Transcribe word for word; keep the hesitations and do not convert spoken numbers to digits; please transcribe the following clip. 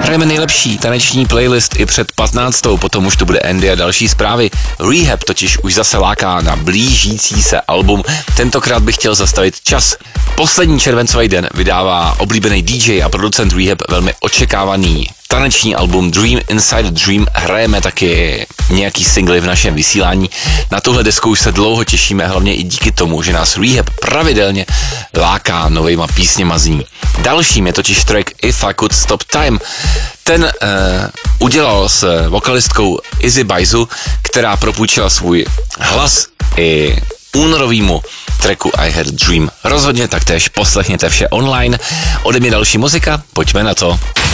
Hrajeme nejlepší taneční playlist i před patnáctou, potom už to bude Andy a další zprávy. Rehab totiž už zase láká na blížící se album. Tentokrát bych chtěl zastavit čas. Poslední červencový den vydává oblíbený D J a producent Rehab velmi očekávaný taneční album Dream Inside Dream. Hrajeme taky nějaký singly v našem vysílání. Na tuhle desku už se dlouho těšíme, hlavně i díky tomu, že nás Rehab pravidelně láká novejma písněma zní. Dalším je totiž track If I Could Stop Time. Ten uh, udělal s vokalistkou Izzy Bajzu, která propůjčila svůj hlas i únorovýmu tracku I Had a Dream. Rozhodně taktéž poslechněte vše online. Ode mě další muzika, pojďme na to.